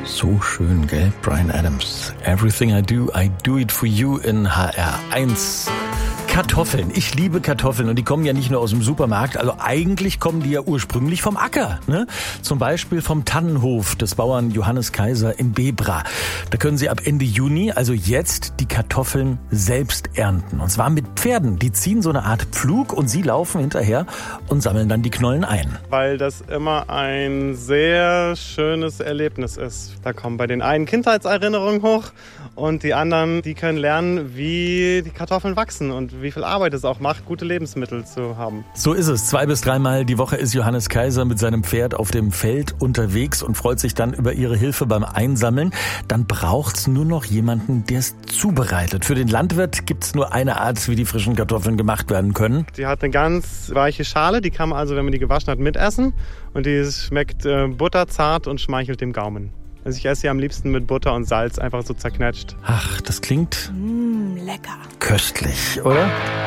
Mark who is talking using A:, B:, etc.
A: So schön, gell? Bryan Adams. Everything I do it for you in HR1. Kartoffeln. Ich liebe Kartoffeln und die kommen ja nicht nur aus dem Supermarkt, also eigentlich kommen die ja ursprünglich vom Acker, ne? Zum Beispiel vom Tannenhof des Bauern Johannes Kaiser in Bebra. Da können Sie ab Ende Juni, also jetzt, die Kartoffeln selbst ernten. Und zwar mit Pferden. Die ziehen so eine Art Pflug und Sie laufen hinterher und sammeln dann die Knollen ein.
B: Weil das immer ein sehr schönes Erlebnis ist. Da kommen bei den einen Kindheitserinnerungen hoch und die anderen, die können lernen, wie die Kartoffeln wachsen und wie viel Arbeit es auch macht, gute Lebensmittel zu haben.
A: So ist es. 2 bis 3 Mal die Woche ist Johannes Kaiser mit seinem Pferd auf dem Feld unterwegs und freut sich dann über Ihre Hilfe beim Einsammeln. Dann braucht's nur noch jemanden, der es zubereitet. Für den Landwirt gibt's nur eine Art, wie die frischen Kartoffeln gemacht werden können.
B: Die hat eine ganz weiche Schale, die kann man also, wenn man die gewaschen hat, mitessen. Und die schmeckt butterzart und schmeichelt dem Gaumen. Also ich esse sie am liebsten mit Butter und Salz, einfach so zerknetscht.
A: Ach, das klingt
C: Lecker.
A: köstlich, oder?